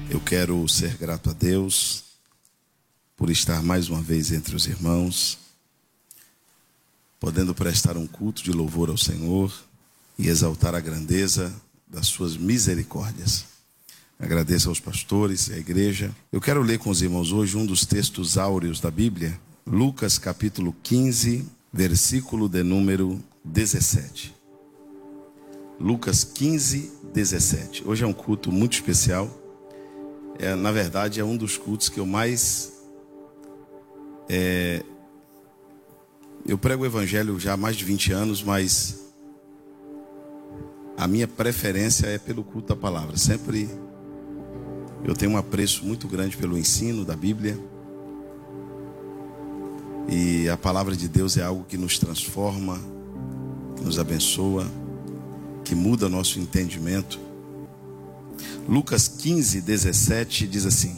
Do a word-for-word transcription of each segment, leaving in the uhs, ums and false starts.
Eu quero ser grato a Deus por estar mais uma vez entre os irmãos, podendo prestar um culto de louvor ao Senhor e exaltar a grandeza das suas misericórdias. Agradeço aos pastores e à igreja. Eu quero ler com os irmãos hoje um dos textos áureos da Bíblia, Lucas capítulo quinze, versículo de número dezessete. Lucas quinze, dezessete. Hoje é um culto muito especial. É, na verdade, é um dos cultos que eu mais... É, eu prego o evangelho já há mais de vinte anos, mas a minha preferência é pelo culto da palavra. Sempre eu tenho um apreço muito grande pelo ensino da Bíblia. E a palavra de Deus é algo que nos transforma, que nos abençoa, que muda nosso entendimento. Lucas quinze, dezessete diz assim: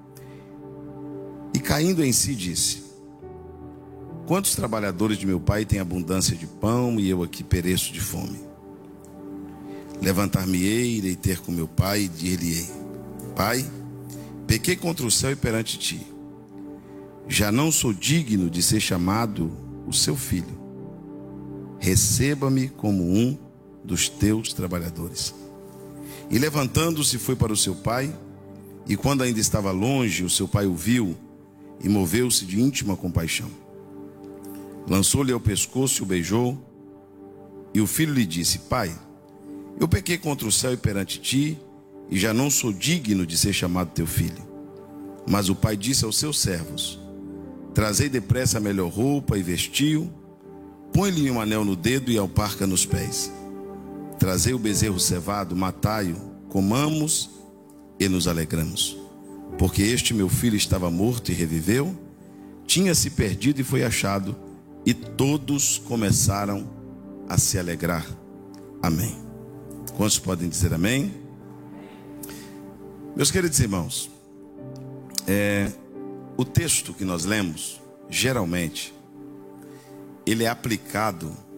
E caindo em si disse: Quantos trabalhadores de meu pai têm abundância de pão e eu aqui pereço de fome? Levantar-me-ei, irei ter com meu pai e dir-lhe-ei: Pai, pequei contra o céu e perante ti. Já não sou digno de ser chamado o seu filho. Receba-me como um dos teus trabalhadores. E levantando-se foi para o seu pai, e quando ainda estava longe, o seu pai o viu e moveu-se de íntima compaixão. Lançou-lhe ao pescoço e o beijou, e o filho lhe disse: Pai, eu pequei contra o céu e perante ti, e já não sou digno de ser chamado teu filho. Mas o pai disse aos seus servos: Trazei depressa a melhor roupa e vestiu, põe-lhe um anel no dedo e alparca nos pés. Trazei o bezerro cevado, matai-o, comamos e nos alegramos. Porque este meu filho estava morto e reviveu, tinha se perdido e foi achado, e todos começaram a se alegrar. Amém. Quantos podem dizer amém? Meus queridos irmãos, é, o texto que nós lemos, geralmente, ele é aplicado